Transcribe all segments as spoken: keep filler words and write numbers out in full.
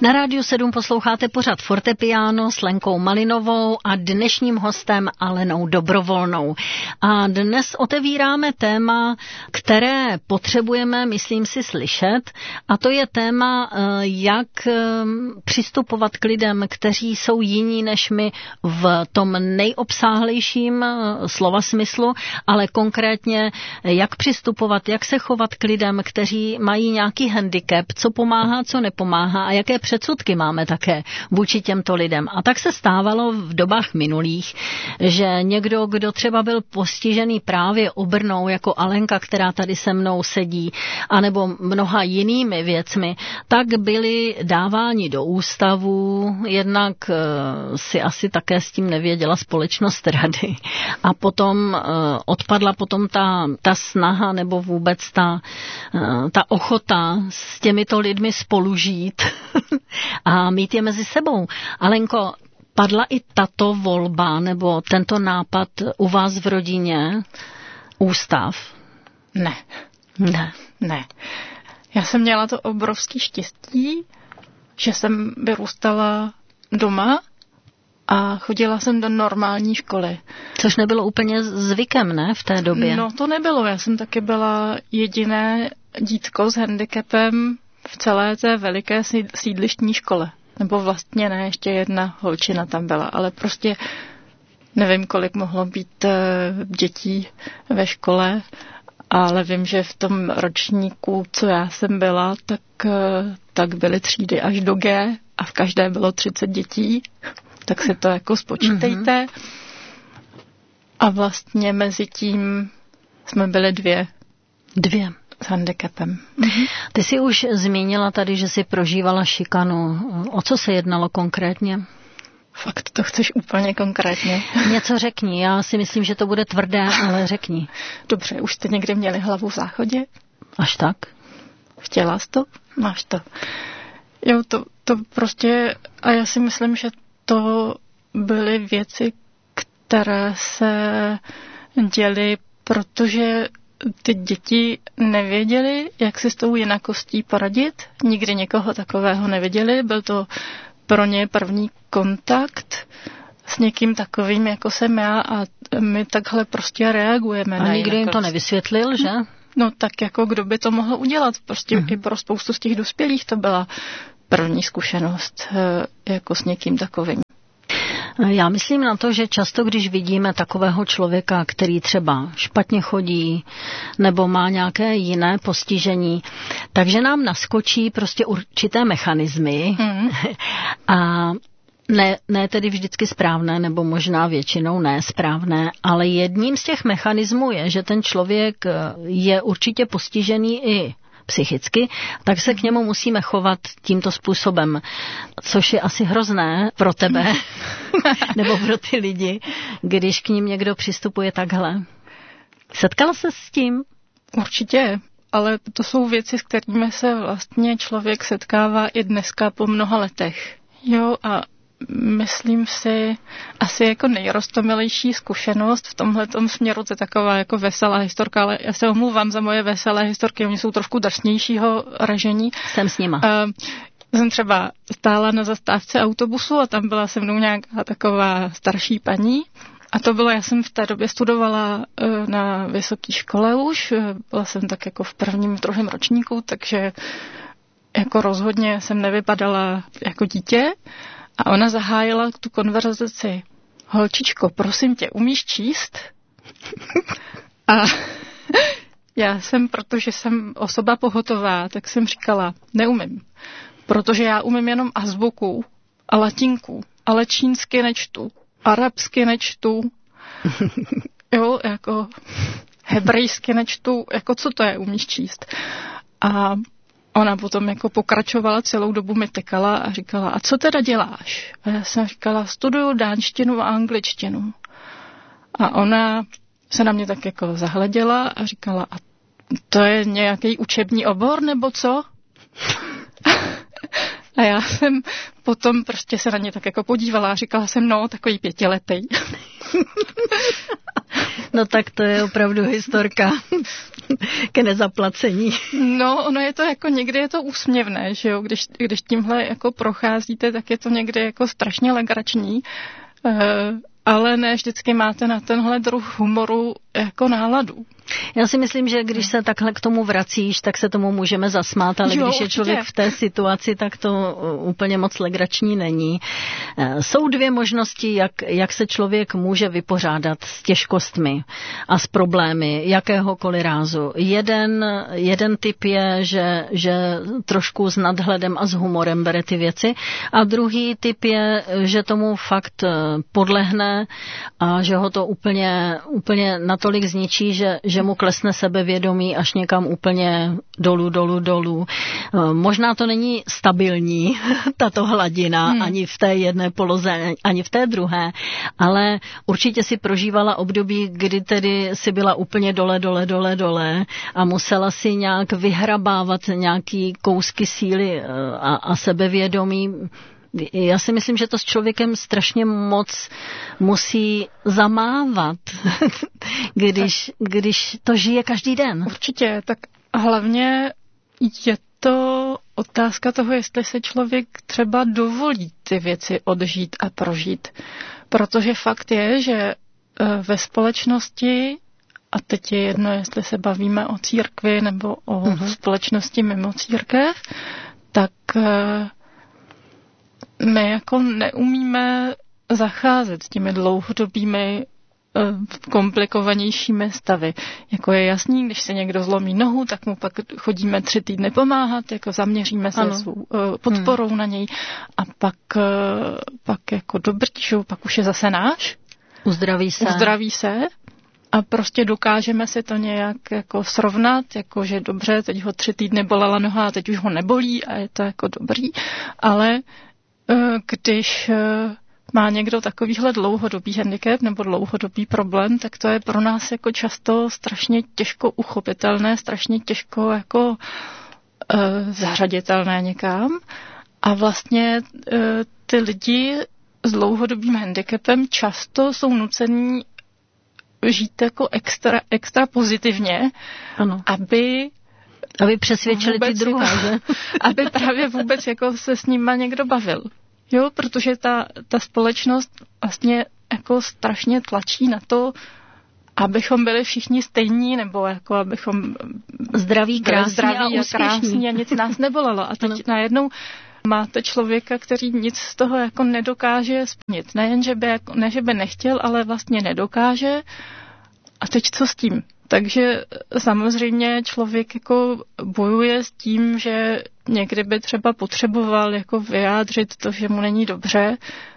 Na Rádiu sedm posloucháte pořad Fortepiano s Lenkou Malinovou a dnešním hostem Alenou Dobrovolnou. A dnes otevíráme téma, které potřebujeme, myslím si, slyšet, a to je téma, jak přistupovat k lidem, kteří jsou jiní než my v tom nejobsáhlejším slova smyslu, ale konkrétně jak přistupovat, jak se chovat k lidem, kteří mají nějaký handicap, co pomáhá, co nepomáhá a jaké předsudky máme také vůči těmto lidem. A tak se stávalo v dobách minulých, že někdo, kdo třeba byl postižený právě obrnou, jako Alenka, která tady se mnou sedí, anebo mnoha jinými věcmi, tak byli dáváni do ústavu, jednak si asi také s tím nevěděla společnost rady. A potom odpadla potom ta, ta snaha nebo vůbec ta, ta ochota s těmito lidmi spolužít a mít je mezi sebou. Alenko, padla i tato volba nebo tento nápad u vás v rodině? Ústav? Ne. Ne. Ne. Já jsem měla to obrovský štěstí, že jsem vyrůstala doma a chodila jsem do normální školy. Což nebylo úplně zvykem, ne, v té době? No, to nebylo. Já jsem taky byla jediné dítko s handicapem v celé té veliké sídlištní škole. Nebo vlastně ne, ještě jedna holčina tam byla, ale prostě nevím, kolik mohlo být dětí ve škole, ale vím, že v tom ročníku, co já jsem byla, tak, tak byly třídy až do G a v každé bylo třicet dětí, tak si to jako spočítejte. Mm-hmm. A vlastně mezi tím jsme byli dvě. Dvě. S handicapem. Mm-hmm. Ty jsi už zmínila tady, že jsi prožívala šikanu. O co se jednalo konkrétně? Fakt to chceš úplně konkrétně. Něco řekni, já si myslím, že to bude tvrdé, ale řekni. Dobře, už jste někdy měli hlavu v záchodě? Až tak? Chtěla jsi to? Máš to. Jo, to, to prostě, a já si myslím, že to byly věci, které se děly, protože ty děti nevěděly, jak si s tou jinakostí poradit. Nikdy někoho takového neviděli. Byl to pro ně první kontakt s někým takovým, jako jsem já, a my takhle prostě reagujeme a na nikdo jim to nevysvětlil, že? No tak jako kdo by to mohl udělat. Prostě uh-huh. i pro spoustu z těch dospělých to byla první zkušenost jako s někým takovým. Já myslím na to, že často, když vidíme takového člověka, který třeba špatně chodí nebo má nějaké jiné postižení, takže nám naskočí prostě určité mechanismy mm. a ne, ne tedy vždycky správné, nebo možná většinou ne správné, ale jedním z těch mechanismů je, že ten člověk je určitě postižený i psychicky, tak se k němu musíme chovat tímto způsobem, což je asi hrozné pro tebe nebo pro ty lidi, když k ním někdo přistupuje takhle. Setkala se s tím? Určitě, ale to jsou věci, s kterými se vlastně člověk setkává i dneska po mnoha letech. Jo, a myslím si, asi jako nejrostomilejší zkušenost v tomhletom směru, to je taková jako veselá historka, ale já se omlouvám za moje veselé historky, oni jsou trošku drsnějšího ražení. Jsem s nima. Uh, jsem třeba stála na zastávce autobusu a tam byla se mnou nějaká taková starší paní. A to bylo, já jsem v té době studovala uh, na vysoké škole už, byla jsem tak jako v prvním, druhém ročníku, takže jako rozhodně jsem nevypadala jako dítě. A ona zahájila tu konverzaci. Holčičko, prosím tě, umíš číst? A já jsem, protože jsem osoba pohotová, tak jsem říkala, neumím. Protože já umím jenom azbuku a latinku, ale čínsky nečtu, arabsky nečtu, jo, jako hebrejsky nečtu, jako co to je, umíš číst? A ona potom jako pokračovala, celou dobu mi tekala a říkala, a co teda děláš? A já jsem říkala, studuju dánštinu a angličtinu. A ona se na mě tak jako zahleděla a říkala, a to je nějaký učební obor nebo co? A já jsem potom prostě se na ně tak jako podívala a říkala jsem, no, takový pětiletý. No tak to je opravdu historka. ke nezaplacení. No, ono je to jako někdy je to úsměvné, že jo, když, když tímhle jako procházíte, tak je to někdy jako strašně legrační, uh, ale ne vždycky máte na tenhle druh humoru jako náladu. Já si myslím, že když se takhle k tomu vracíš, tak se tomu můžeme zasmát, ale jo, když je určitě. člověk v té situaci, tak to úplně moc legrační není. Jsou dvě možnosti, jak, jak se člověk může vypořádat s těžkostmi a s problémy jakéhokoliv rázu. Jeden, jeden typ je, že, že trošku s nadhledem a s humorem bere ty věci a druhý typ je, že tomu fakt podlehne a že ho to úplně, úplně natolik zničí, že, že mu klesne sebevědomí až někam úplně dolů, dolů, dolů. Možná to není stabilní, tato hladina, hmm. ani v té jedné poloze, ani v té druhé, ale určitě si prožívala období, kdy tedy si byla úplně dole, dole, dole, dole a musela si nějak vyhrabávat nějaký kousky síly a, a sebevědomí. Já si myslím, že to s člověkem strašně moc musí zamávat, když, když to žije každý den. Určitě, tak hlavně je to otázka toho, jestli se člověk třeba dovolí ty věci odžít a prožít. Protože fakt je, že ve společnosti, a teď je jedno, jestli se bavíme o církvi nebo o uh-huh. společnosti mimo církev, tak my jako neumíme zacházet s těmi dlouhodobými komplikovanějšími stavy. Jako je jasný, když se někdo zlomí nohu, tak mu pak chodíme tři týdny pomáhat, jako zaměříme se ano. svou podporou hmm. na něj a pak, pak jako dobrý, že pak už je zase náš. Uzdraví se. Uzdraví se a prostě dokážeme si to nějak jako srovnat, jako že dobře, teď ho tři týdny bolela noha a teď už ho nebolí a je to jako dobrý, ale když má někdo takovýhle dlouhodobý handicap nebo dlouhodobý problém, tak to je pro nás jako často strašně těžko uchopitelné, strašně těžko jako uh, zařaditelné někam. A vlastně uh, ty lidi s dlouhodobým handicapem často jsou nucení žít jako extra, extra pozitivně, ano. aby aby přesvědčili ty druhé, jako, aby právě vůbec jako se s nima někdo bavil. Jo, protože ta, ta společnost vlastně jako strašně tlačí na to, abychom byli všichni stejní, nebo jako abychom zdraví, krásní, zdraví a, a krásní a nic nás nebolelo. A teď ano. najednou máte člověka, který nic z toho jako nedokáže splnit. Nejen, že by, jako, ne, že by nechtěl, ale vlastně nedokáže. A teď co s tím? Takže samozřejmě člověk jako bojuje s tím, že někdy by třeba potřeboval jako vyjádřit to, že mu není dobře,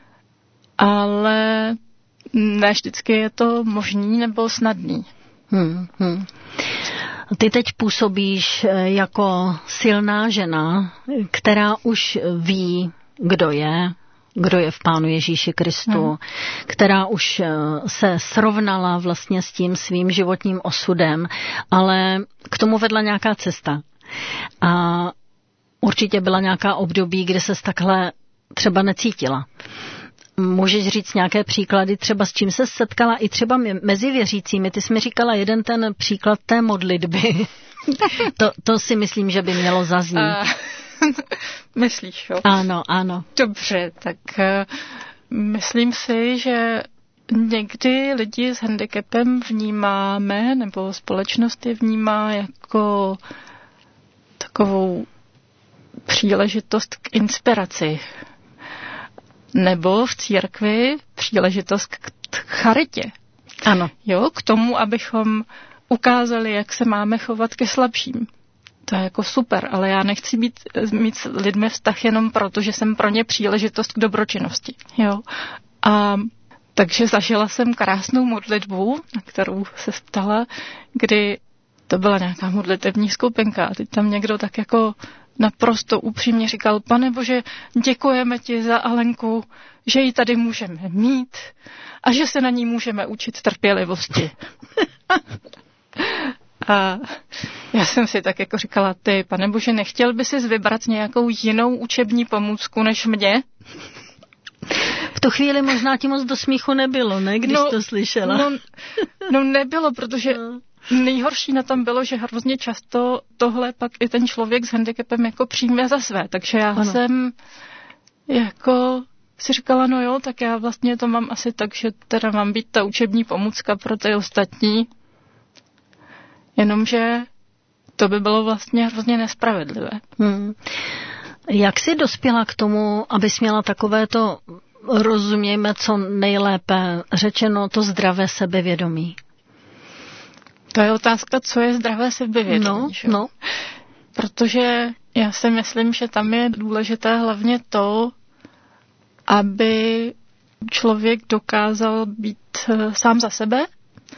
ale ne vždycky je to možný nebo snadný. Hmm, hmm. Ty teď působíš jako silná žena, která už ví, kdo je, kdo je v Pánu Ježíši Kristu, hmm. která už se srovnala vlastně s tím svým životním osudem, ale k tomu vedla nějaká cesta. A určitě byla nějaká období, kde ses takhle třeba necítila. Můžeš říct nějaké příklady, třeba s čím se setkala i třeba mezi věřícími? Ty jsi mi říkala jeden ten příklad té modlitby. to, to si myslím, že by mělo zaznít. Uh, myslíš, jo? Ano, ano. Dobře, tak uh, myslím si, že někdy lidi s handicapem vnímáme, nebo společnost je vnímá jako takovou příležitost k inspiraci. Nebo v církvi příležitost k charitě. Ano. Jo, k tomu, abychom ukázali, jak se máme chovat ke slabším. To je jako super, ale já nechci být, mít s lidmi vztah jenom proto, že jsem pro ně příležitost k dobročinnosti. Jo. A takže zažila jsem krásnou modlitbu, na kterou se ptala, kdy to byla nějaká modlitevní skupinka a teď tam někdo tak jako naprosto upřímně říkal, Pane Bože, děkujeme ti za Alenku, že ji tady můžeme mít a že se na ní můžeme učit trpělivosti. A já jsem si tak jako říkala, ty, Pane Bože, nechtěl by si vybrat nějakou jinou učební pomůcku než mě? V tu chvíli možná ti moc do smíchu nebylo, ne, když no, to slyšela. No, no nebylo, protože... No. nejhorší na tom bylo, že hrozně často tohle pak i ten člověk s handicapem jako přijme za své. Takže já ano. jsem jako si říkala, no jo, tak já vlastně to mám asi tak, že teda mám být ta učební pomůcka pro ty ostatní. Jenomže to by bylo vlastně hrozně nespravedlivé. Hmm. Jak jsi dospěla k tomu, abys měla takovéto, rozumějme, co nejlépe řečeno, to zdravé sebevědomí? To je otázka, co je zdravé sebevědomí. No, že? no. Protože já si myslím, že tam je důležité hlavně to, aby člověk dokázal být sám za sebe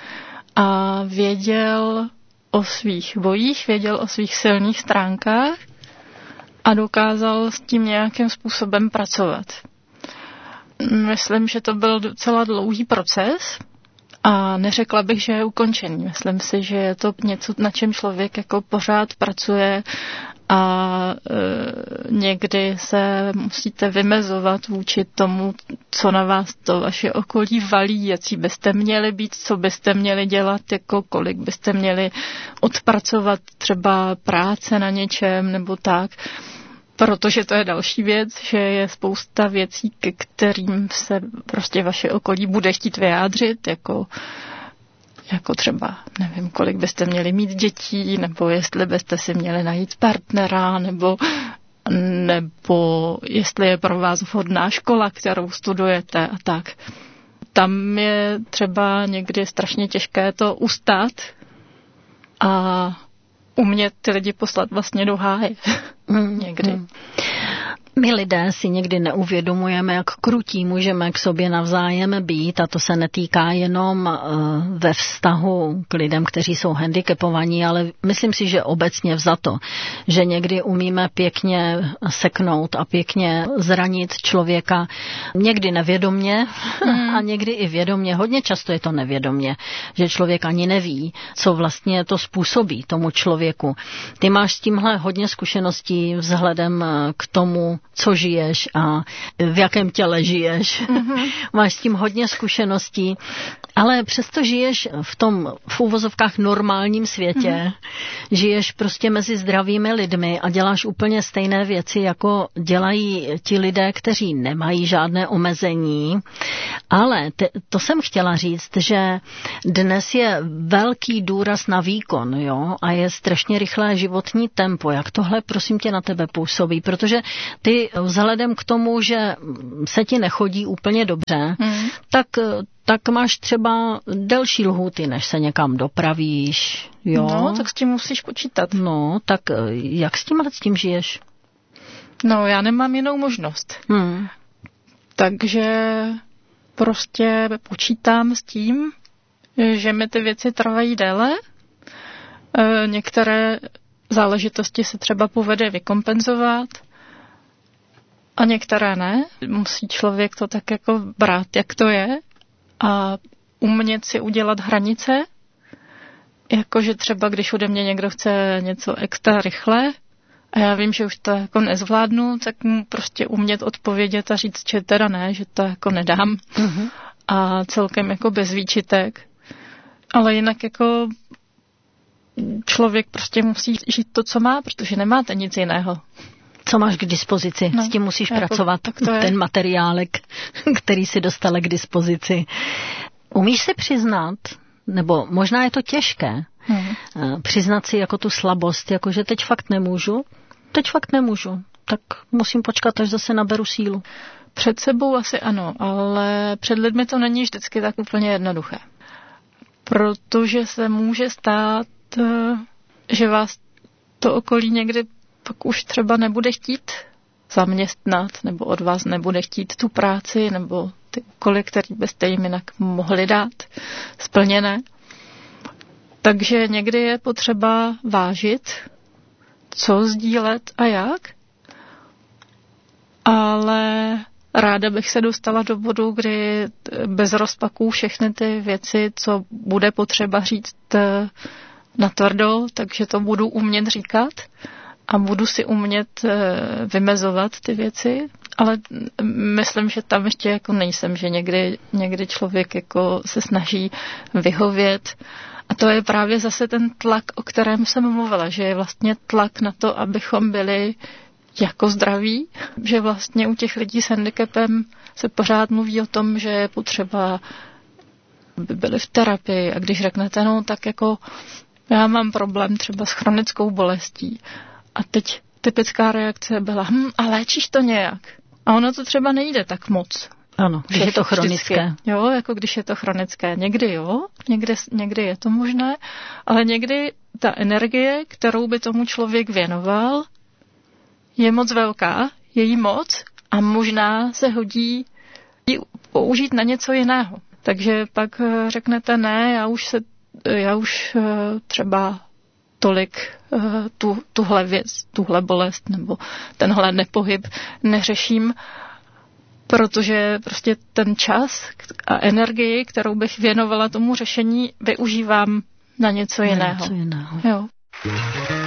a věděl o svých bojích, věděl o svých silných stránkách a dokázal s tím nějakým způsobem pracovat. Myslím, že to byl docela dlouhý proces a neřekla bych, že je ukončený. Myslím si, že je to něco, na čem člověk jako pořád pracuje a e, někdy se musíte vymezovat vůči tomu, co na vás to vaše okolí valí, jaký byste měli být, co byste měli dělat, jako kolik byste měli odpracovat třeba práce na něčem nebo tak. Protože to je další věc, že je spousta věcí, ke kterým se prostě vaše okolí bude chtít vyjádřit, jako jako třeba, nevím, kolik byste měli mít dětí, nebo jestli byste si měli najít partnera, nebo, nebo jestli je pro vás vhodná škola, kterou studujete a tak. Tam je třeba někdy strašně těžké to ustát a umět ty lidi poslat vlastně do háje. Mm, někdy. Mm. My lidé si někdy neuvědomujeme, jak krutí můžeme k sobě navzájem být, a to se netýká jenom ve vztahu k lidem, kteří jsou handicapovaní, ale myslím si, že obecně vzato, že někdy umíme pěkně seknout a pěkně zranit člověka, někdy nevědomně hmm. a někdy i vědomně. Hodně často je to nevědomně, že člověk ani neví, co vlastně to způsobí tomu člověku. Ty máš s tímhle hodně zkušeností vzhledem k tomu, co žiješ a v jakém těle žiješ. Mm-hmm. Máš s tím hodně zkušeností, ale přesto žiješ v tom v uvozovkách normálním světě, mm-hmm. žiješ prostě mezi zdravými lidmi a děláš úplně stejné věci, jako dělají ti lidé, kteří nemají žádné omezení. Ale te, to jsem chtěla říct, že dnes je velký důraz na výkon, jo, a je strašně rychlé životní tempo. Jak tohle, prosím tě, na tebe působí? Protože ty vzhledem k tomu, že se ti nechodí úplně dobře, hmm. tak, tak máš třeba delší lhůty, než se někam dopravíš. Jo? No, tak s tím musíš počítat. No, tak jak s tím, s tím žiješ? No, já nemám jinou možnost. Hmm. Takže prostě počítám s tím, že mi ty věci trvají déle. E, některé záležitosti se třeba povede vykompenzovat, a některé ne. Musí člověk to tak jako brát, jak to je a umět si udělat hranice. Jakože třeba, když ode mě někdo chce něco extra rychle a já vím, že už to jako nezvládnu, tak mu prostě umět odpovědět a říct, že teda ne, že to jako nedám. Mm-hmm. A celkem jako bez výčitek. Ale jinak jako člověk prostě musí žít to, co má, protože nemáte nic jiného. Co máš k dispozici? No, s tím musíš jako, pracovat. Ten materiálek, který si dostala k dispozici. Umíš si přiznat, nebo možná je to těžké, hmm. přiznat si jako tu slabost, jako že teď fakt nemůžu, teď fakt nemůžu, tak musím počkat, až zase naberu sílu. Před sebou asi ano, ale před lidmi to není vždycky tak úplně jednoduché. Protože se může stát, že vás to okolí někdy pak už třeba nebude chtít zaměstnat, nebo od vás nebude chtít tu práci, nebo ty úkoly, které byste jim jinak mohli dát, splněné. Takže někdy je potřeba vážit, co sdílet a jak. Ale ráda bych se dostala do bodu, kdy bez rozpaků všechny ty věci, co bude potřeba říct natvrdo, takže to budu umět říkat. A budu si umět vymezovat ty věci ale myslím, že tam ještě jako nejsem, že někdy, někdy člověk jako se snaží vyhovět. A to je právě zase ten tlak, o kterém jsem mluvila, že je vlastně tlak na to, abychom byli jako zdraví, že vlastně u těch lidí s handicapem se pořád mluví o tom, že je potřeba, aby byli v terapii. A když řeknete, no tak jako já mám problém třeba s chronickou bolestí a teď typická reakce byla, hm, a léčíš to nějak? A ono to třeba nejde tak moc. Ano, když je to chronické. Vždycky. Jo, jako když je to chronické. Někdy jo, někdy, někdy je to možné, ale někdy ta energie, kterou by tomu člověk věnoval, je moc velká, je jí moc a možná se hodí ji použít na něco jiného. Takže pak řeknete, ne, já už se, já už třeba tolik tu, tuhle věc, tuhle bolest nebo tenhle nepohyb neřeším, protože prostě ten čas a energii, kterou bych věnovala tomu řešení, využívám na něco jiného. Na něco jiného. Jo.